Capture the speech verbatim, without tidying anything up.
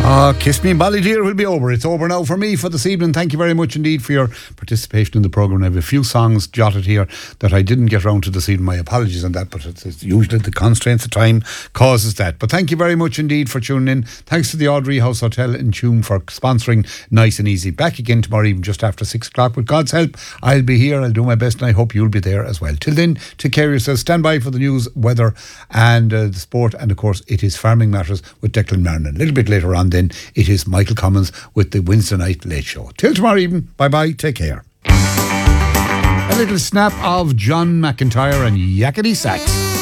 Ah, Kiss Me Ballydear will be over. It's over now for me for this evening. Thank you very much indeed for your participation in the programme. I have a few songs jotted here that I didn't get round to this evening. My apologies on that, but it's, it's usually the constraints of time causes that. But thank you very much indeed for tuning in. Thanks to the Audrey House Hotel in Tuam for sponsoring Nice and Easy. Back again tomorrow evening just after six o'clock. With God's help, I'll be here. I'll do my best and I hope you'll be there as well. Till then, take care of yourselves. Stand by for the news, weather and uh, the sport. And of course, it is Farming Matters with Declan Marnon. A little bit later on then, it is Michael Cummins with the Wednesday Night Late Show. Till tomorrow evening, bye-bye, take care. A little snap of John McIntyre and Yakety Sax.